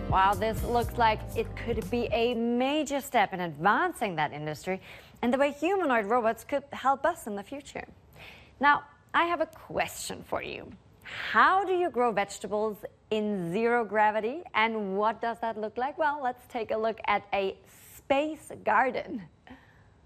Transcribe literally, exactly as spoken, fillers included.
Wow, this looks like it could be a major step in advancing that industry and the way humanoid robots could help us in the future. Now, I have a question for you. How do you grow vegetables in zero gravity, and what does that look like? Well, let's take a look at a space garden.